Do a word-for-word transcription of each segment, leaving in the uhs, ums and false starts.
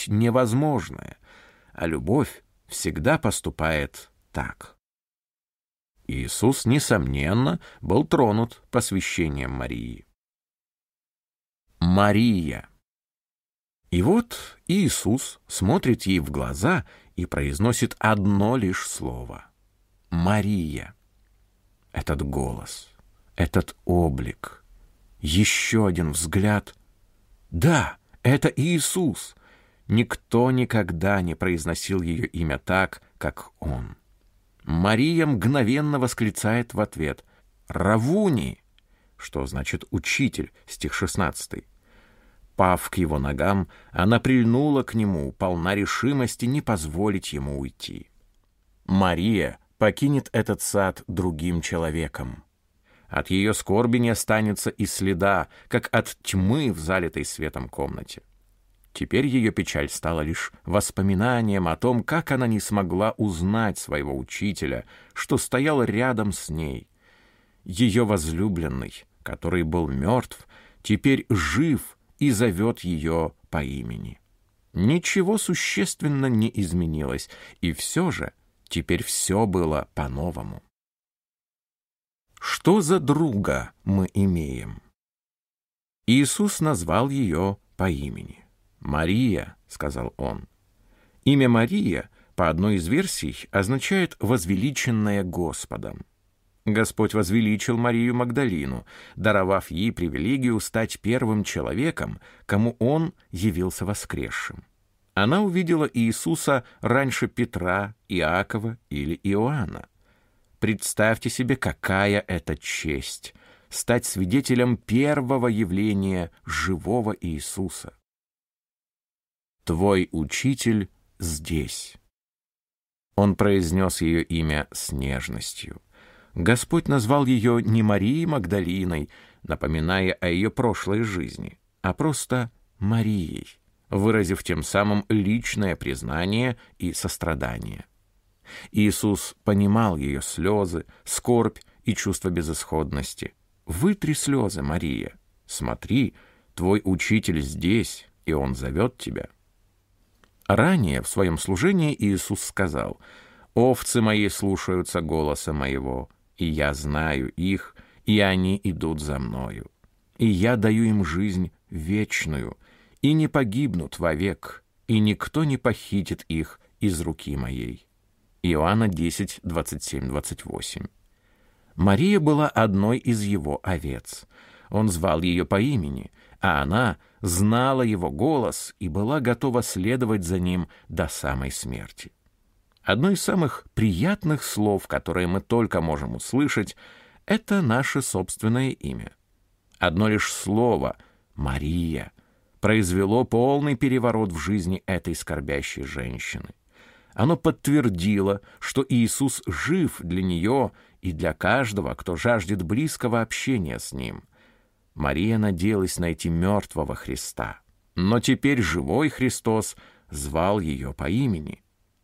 сделать невозможное, а любовь всегда поступает так. Иисус, несомненно, был тронут посвящением Марии. Мария. И вот Иисус смотрит ей в глаза и произносит одно лишь слово — Мария. Этот голос, этот облик, еще один взгляд. Да, это Иисус. Никто никогда не произносил ее имя так, как он. Мария мгновенно восклицает в ответ «Равуни», что значит «учитель», стих шестнадцатый. Пав к его ногам, она прильнула к нему, полна решимости не позволить ему уйти. Мария покинет этот сад другим человеком. От ее скорби не останется и следа, как от тьмы в залитой светом комнате. Теперь ее печаль стала лишь воспоминанием о том, как она не смогла узнать своего учителя, что стоял рядом с ней. Ее возлюбленный, который был мертв, теперь жив и зовет ее по имени. Ничего существенно не изменилось, и все же теперь все было по-новому. Что за друга мы имеем? Иисус назвал ее по имени. «Мария», — сказал он. Имя Мария, по одной из версий, означает «возвеличенная Господом». Господь возвеличил Марию Магдалину, даровав ей привилегию стать первым человеком, кому Он явился воскресшим. Она увидела Иисуса раньше Петра, Иакова или Иоанна. Представьте себе, какая это честь — стать свидетелем первого явления живого Иисуса. «Твой учитель здесь». Он произнес ее имя с нежностью. Господь назвал ее не Марией Магдалиной, напоминая о ее прошлой жизни, а просто Марией, выразив тем самым личное признание и сострадание. Иисус понимал ее слезы, скорбь и чувство безысходности. «Вытри слезы, Мария. Смотри, твой учитель здесь, и он зовет тебя». Ранее в своем служении Иисус сказал: «Овцы мои слушаются голоса моего, и я знаю их, и они идут за мною. И я даю им жизнь вечную, и не погибнут вовек, и никто не похитит их из руки моей». Иоанна десять, двадцать семь, двадцать восемь. Мария была одной из его овец. Он звал ее по имени, а она знала его голос и была готова следовать за ним до самой смерти. Одно из самых приятных слов, которые мы только можем услышать, это наше собственное имя. Одно лишь слово «Мария» произвело полный переворот в жизни этой скорбящей женщины. Оно подтвердило, что Иисус жив для нее и для каждого, кто жаждет близкого общения с Ним. Мария надеялась найти мертвого Христа, но теперь живой Христос звал ее по имени.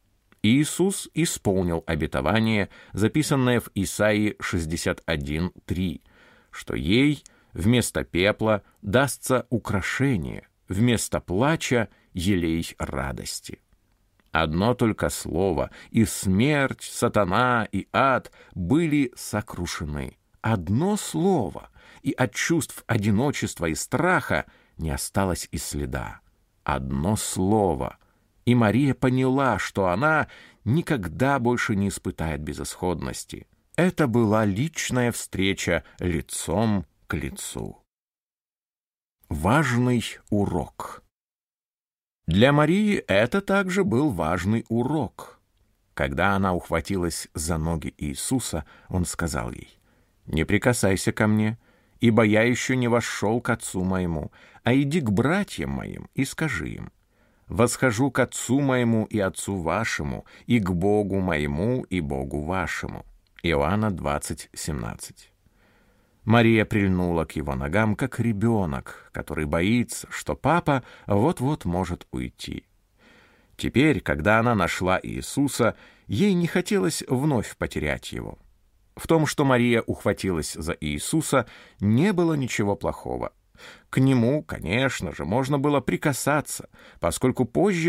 Иисус исполнил обетование, записанное в Исаии шестьдесят один, три, что ей вместо пепла дастся украшение, вместо плача елей радости. Одно только слово, и смерть, сатана и ад были сокрушены. Одно слово, и от чувств одиночества и страха не осталось и следа. Одно слово, и Мария поняла, что она никогда больше не испытает безысходности. Это была личная встреча лицом к лицу. Важный урок. Для Марии это также был важный урок. Когда она ухватилась за ноги Иисуса, он сказал ей: «Не прикасайся ко мне, ибо я еще не вошел к Отцу моему, а иди к братьям моим и скажи им: восхожу к Отцу моему и Отцу вашему, и к Богу моему и Богу вашему». Иоанна двадцать, семнадцать. Мария прильнула к его ногам, как ребенок, который боится, что папа вот-вот может уйти. Теперь, когда она нашла Иисуса, ей не хотелось вновь потерять его. В том, что Мария ухватилась за Иисуса, не было ничего плохого. К нему, конечно же, можно было прикасаться, поскольку позже